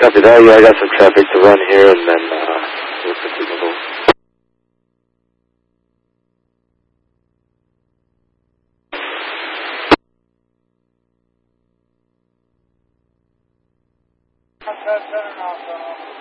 Copy that. Yeah, I got some traffic to run here, and then we'll continue. Turn off.